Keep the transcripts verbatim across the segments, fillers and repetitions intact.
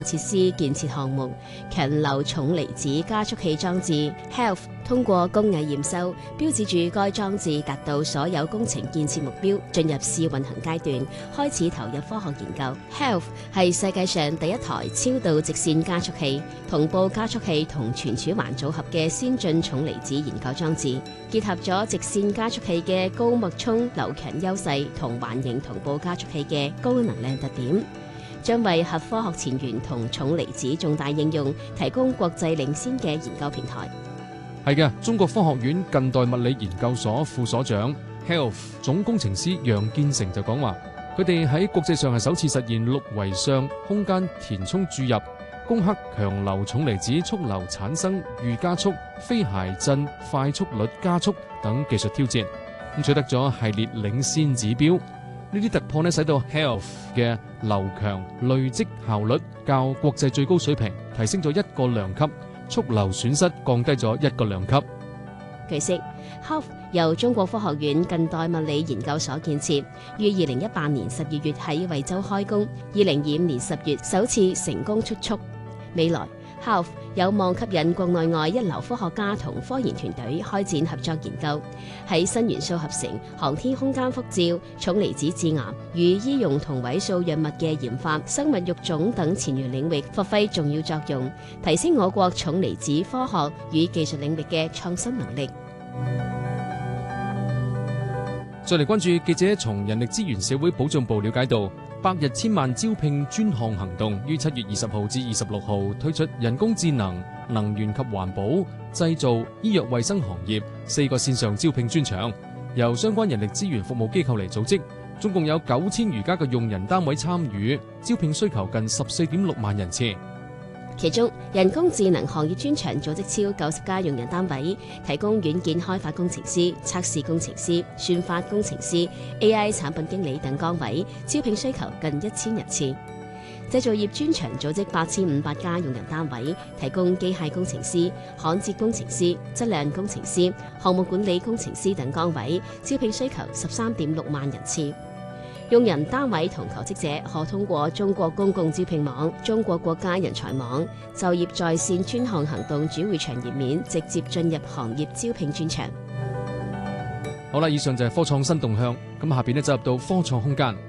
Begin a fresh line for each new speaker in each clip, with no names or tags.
設施建設項目強流重離子加速器裝置 H E L F 通過工藝驗收，標誌住該裝置達到所有工程建設目標，進入試運行階段，開始投入科學研究。H E L F 係世界上第一台超導直線加速器、同步加速器同存儲環組合嘅先進重離子研究裝置，結合咗直線加速器嘅高脈衝流強優勢同環形同步加速器嘅高能量特點，將為核科學前沿同重離子重大應用提供國際領先嘅研究平台。
係嘅，中國科學院近代物理研究所副所長 H E L F 總工程師楊建成就講話，佢哋喺國際上係首次實現六維相空間填充注入、攻克強流重離子速流產生預加速、非諧振快速率加速等技術挑戰，咁取得咗系列領先指標。呢啲突破呢，使到 H E L F 嘅流強累積效率較國際最高水平提升咗一個量級，速流損失降低咗一個量級。
據悉 H E L F 由中國科學院近代物理研究所建設，於二零一八年十二月喺惠州開工，二零二五年十月首次成功出艙。未來 H E L F 有望吸引國內外一流科學家同科研團隊開展合作研究，喺新元素合成、航天空間輻照、重離子致癌與醫用同位素藥物嘅研發、生物育種等前沿領域發揮重要作用，提升我國重離子科學與技術領域嘅創新能力。
再嚟關注記者從人力資源社會保障部了解到，百日千萬招聘專項行動於七月二十號至二十六號推出人工智能、能源及環保、製造、醫藥衛生行業四個線上招聘專場，由相關人力資源服務機構嚟組織，總共有九千餘家嘅用人單位參與，招聘需求近十四點六萬人次。
其中，人工智能行業專場組織超九十家用人單位，提供軟件開發工程師、測試工程師、算法工程師、A I 產品經理等崗位，招聘需求近一千人次。製造業專場組織八千五百家用人單位，提供機械工程師、焊接工程師、質量工程師、項目管理工程師等崗位，招聘需求十三點六萬人次。用人單位同求職者可通過中國公共招聘網、中國國家人才網、就業在線專項行動主會場頁面直接進入行業招聘專場。
好啦，以上就係科創新動向，咁下邊呢就入到科創空間。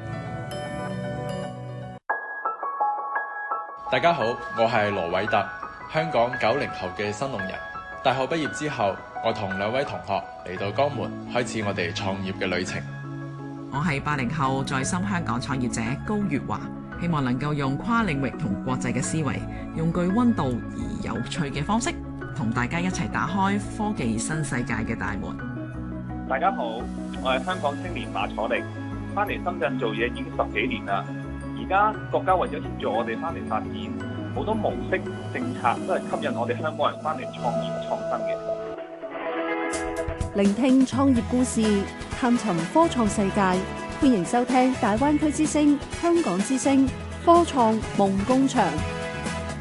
大家好，我係羅偉特，香港九零後嘅新農人。大學畢業之後，我同兩位同學嚟到江門，開始我哋創業嘅旅程。
我係八零後在深香港創業者高月華，希望能夠用跨領域同國際嘅思維，用具溫度而有趣嘅方式，同大家一齊打開科技新世界嘅大門。
大家好，我係香港青年馬楚力，翻嚟深圳做嘢已經十幾年啦。而家國家為咗協助我哋翻嚟發展，好多模式政策都係吸引我哋香港人翻嚟創業創新嘅。
聆聽創業故事，探尋科創世界，歡迎收聽大灣區之聲、香港之聲科創夢工場。